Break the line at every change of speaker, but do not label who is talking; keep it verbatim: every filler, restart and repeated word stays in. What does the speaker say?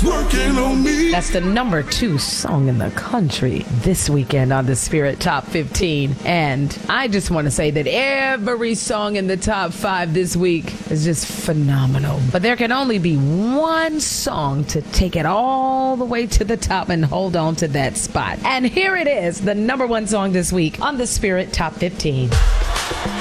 working on me.
That's the number two song in the country this weekend on the Spirit Top fifteen. And I just want to say that every song in the top five this week is just phenomenal. But there can only be one song to take it all the way to the top and hold on to that spot. And here it is, the number one song this week on the Spirit Top fifteen.